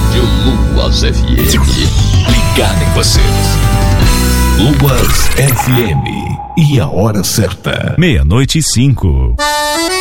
Rádio Luas FM. Ligado em você. Luas FM. E a hora certa. 00:05.